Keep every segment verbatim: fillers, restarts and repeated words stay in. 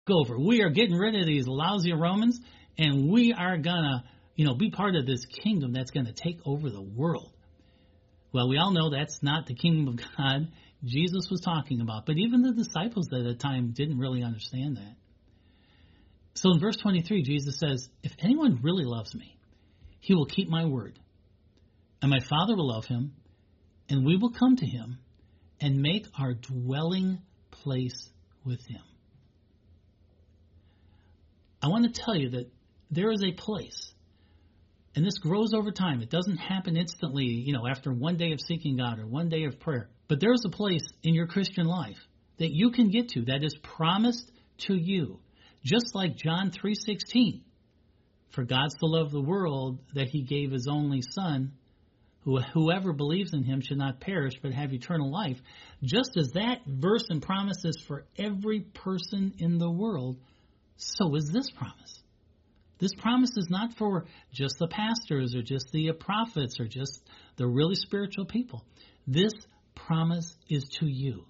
over. We are getting rid of these lousy Romans, and we are going to, you know, be part of this kingdom that's going to take over the world. Well, we all know that's not the kingdom of God Jesus was talking about. But even the disciples at the time didn't really understand that. So in verse twenty-three, Jesus says, if anyone really loves me, he will keep my word. And my Father will love him, and we will come to him and make our dwelling place with him. I want to tell you that there is a place, and this grows over time. It doesn't happen instantly, you know, after one day of seeking God or one day of prayer. But there's a place in your Christian life that you can get to that is promised to you. Just like John three sixteen. For God so loved the world that he gave his only Son, who whoever believes in him should not perish but have eternal life. Just as that verse and promise is for every person in the world, so is this promise. This promise is not for just the pastors or just the prophets or just the really spiritual people. This promise is to you.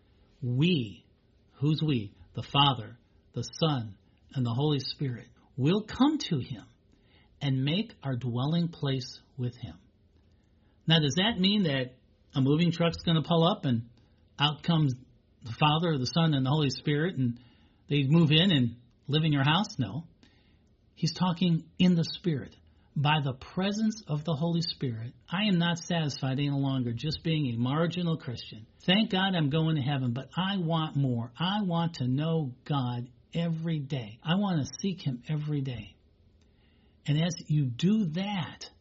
We, who's we? The Father, the Son, and the Holy Spirit will come to him and make our dwelling place with him. Now, does that mean that a moving truck's going to pull up and out comes the Father, the Son, and the Holy Spirit, and they move in and live in your house? No. He's talking in the Spirit. By the presence of the Holy Spirit, I am not satisfied any longer just being a marginal Christian. Thank God I'm going to heaven, but I want more. I want to know God every day. I want to seek him every day. And as you do that,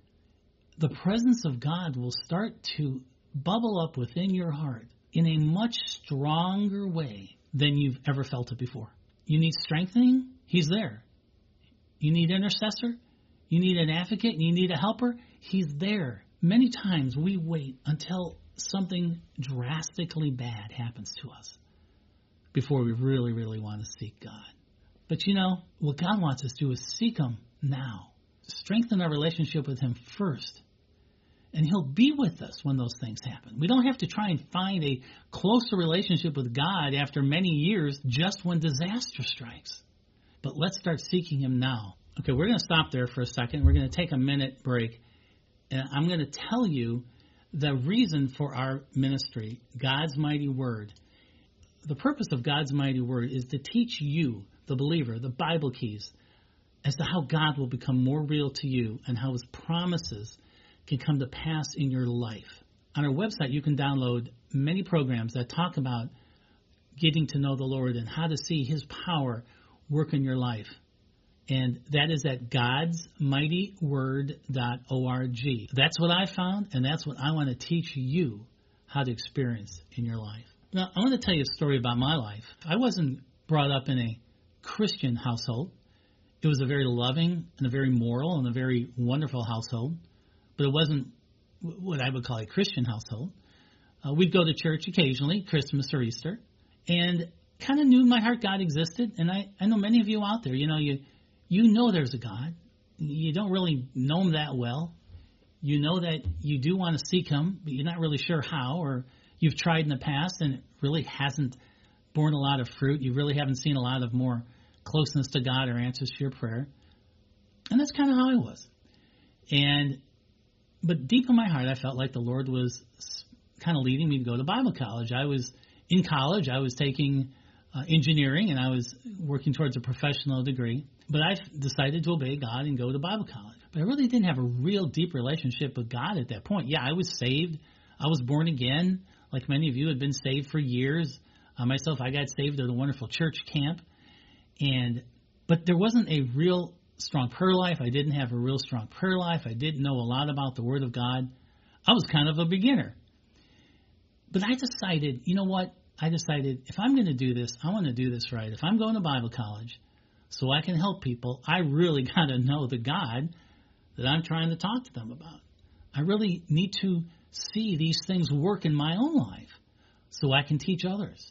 the presence of God will start to bubble up within your heart in a much stronger way than you've ever felt it before. You need strengthening? He's there. You need intercessor? You need an advocate? You need a helper? He's there. Many times we wait until something drastically bad happens to us before we really, really want to seek God. But you know, what God wants us to do is seek him now. Strengthen our relationship with him first. And he'll be with us when those things happen. We don't have to try and find a closer relationship with God after many years just when disaster strikes. But let's start seeking him now. Okay, we're going to stop there for a second. We're going to take a minute break. And I'm going to tell you the reason for our ministry, God's Mighty Word. The purpose of God's Mighty Word is to teach you, the believer, the Bible keys, as to how God will become more real to you and how his promises can come to pass in your life. On our website, you can download many programs that talk about getting to know the Lord and how to see his power work in your life. And that is at gods mighty word dot org. That's what I found, and that's what I want to teach you how to experience in your life. Now, I want to tell you a story about my life. I wasn't brought up in a Christian household. It was a very loving and a very moral and a very wonderful household, but it wasn't what I would call a Christian household. Uh, we'd go to church occasionally, Christmas or Easter, and kind of knew in my heart God existed. And I, I know many of you out there, you know, you you know there's a God. You don't really know him that well. You know that you do want to seek him, but you're not really sure how, or you've tried in the past and it really hasn't borne a lot of fruit. You really haven't seen a lot of more closeness to God or answers to your prayer. And that's kind of how I was. And But deep in my heart, I felt like the Lord was kind of leading me to go to Bible college. I was in college. I was taking uh, engineering, and I was working towards a professional degree. But I decided to obey God and go to Bible college. But I really didn't have a real deep relationship with God at that point. Yeah, I was saved. I was born again, like many of you had been saved for years. Uh, myself, I got saved at a wonderful church camp. and But there wasn't a real strong prayer life. I didn't have a real strong prayer life. I didn't know a lot about the Word of God. I was kind of a beginner. But I decided, you know what? I decided if I'm going to do this, I want to do this right. If I'm going to Bible college so I can help people, I really got to know the God that I'm trying to talk to them about. I really need to see these things work in my own life so I can teach others.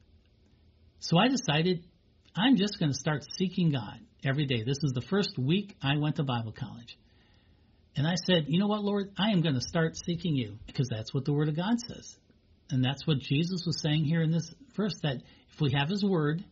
So I decided I'm just going to start seeking God every day. This is the first week I went to Bible college. And I said, you know what, Lord? I am going to start seeking you because that's what the Word of God says. And that's what Jesus was saying here in this verse, that if we have his Word